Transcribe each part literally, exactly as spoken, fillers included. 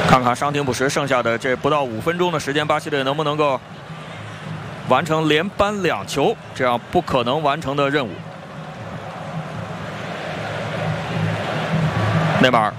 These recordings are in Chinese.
看看伤停补时剩下的这不到五分钟的时间，巴西队能不能够完成连扳两球这样不可能完成的任务？内马尔。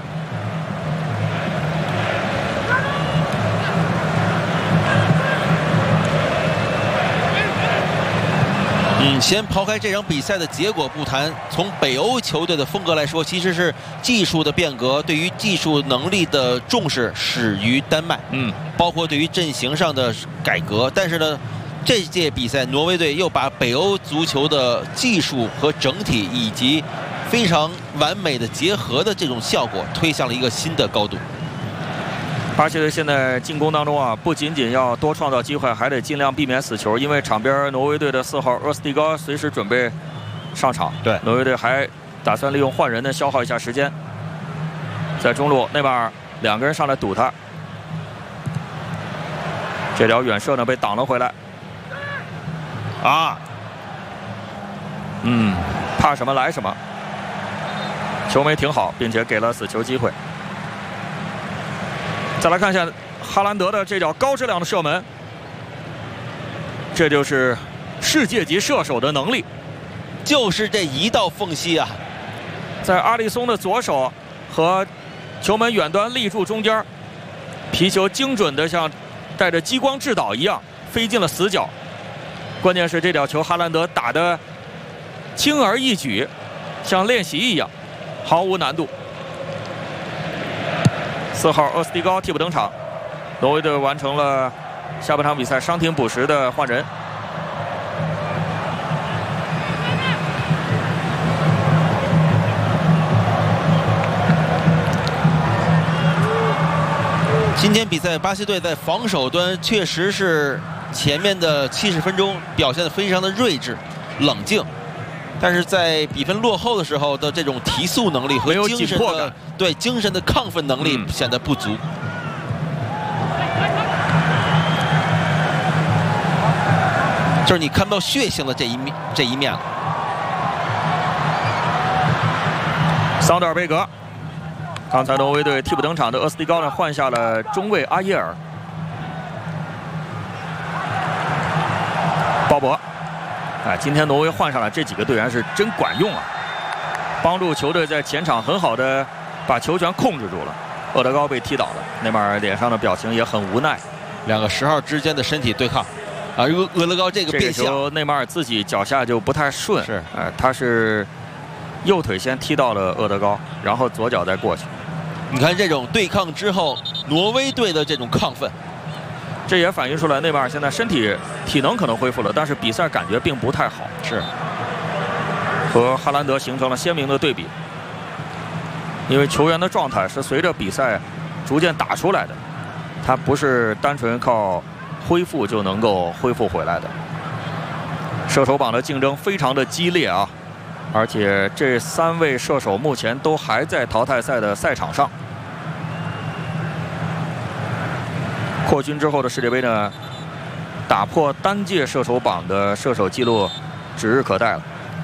嗯，先抛开这场比赛的结果不谈，从北欧球队的风格来说，其实是技术的变革，对于技术能力的重视始于丹麦。嗯，包括对于阵型上的改革。但是呢，这届比赛挪威队又把北欧足球的技术和整体以及非常完美的结合的这种效果推向了一个新的高度。 巴西队现在进攻当中啊，不仅仅要多创造机会，还得尽量避免死球，因为场边挪威队的四号厄斯蒂高随时准备上场。对，挪威队还打算利用换人呢消耗一下时间。在中路，内马尔两个人上来堵他，这条远射呢被挡了回来。啊，嗯，怕什么来什么，球没停好，并且给了死球机会。 再来看一下哈兰德的这脚高质量的射门，这就是世界级射手的能力， 就是这一道缝隙啊， 在阿里松的左手和球门远端立柱中间，皮球精准的像带着激光制导一样飞进了死角。关键是这脚球哈兰德打得轻而易举，像练习一样，毫无难度。 四号厄斯蒂高替补登场，挪威队完成了下半场比赛伤停补时的换人。 今天比赛巴西队在防守端确实是前面的七十分钟表现得非常的睿智、冷静。 但是在比分落后的时候的这种提速能力和精神的对精神的亢奋能力显得不足。就是你看不到血性的这一面这一面了。 桑德尔贝格，刚才挪威队替补登场的厄斯蒂高呢换下了中卫阿耶尔，鲍勃。 哎，今天挪威换上来这几个队员是真管用啊，帮助球队在前场很好的把球权控制住了。厄德高被踢倒了，内马尔脸上的表情也很无奈。 两个十号之间的身体对抗，啊，厄厄德高这个变向， 这个球内马尔自己脚下就不太顺， 是， 哎，他是右腿先踢到了厄德高，然后左脚再过去。 你看这种对抗之后，挪威队的这种亢奋。 这也反映出来，内马尔现在身体体能可能恢复了，但是比赛感觉并不太好， 是和哈兰德形成了鲜明的对比。因为球员的状态是随着比赛逐渐打出来的，他不是单纯靠恢复就能够恢复回来的。射手榜的竞争非常的激烈啊，而且这三位射手目前都还在淘汰赛的赛场上。 扩军之后的世界杯呢，打破单届射手榜的射手记录指日可待了。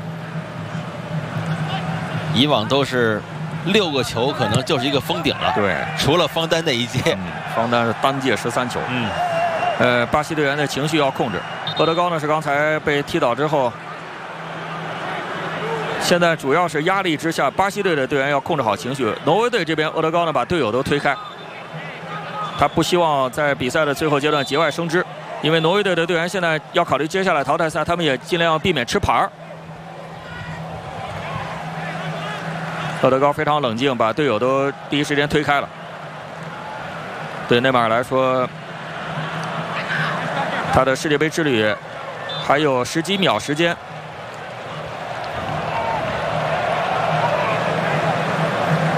以往都是六个球，可能就是一个封顶了。 对， 除了方丹那一届， 嗯、方丹是单届十三球。嗯，呃，巴西队员的情绪要控制。厄德高呢是刚才被踢倒之后，现在主要是压力之下，巴西队的队员要控制好情绪。挪威队这边，厄德高呢把队友都推开。 他不希望在比赛的最后阶段节外生枝，因为挪威队的队员现在要考虑接下来淘汰赛，他们也尽量要避免吃牌儿。厄德高非常冷静，把队友都第一时间推开了。对内马尔来说，他的世界杯之旅还有十几秒时间，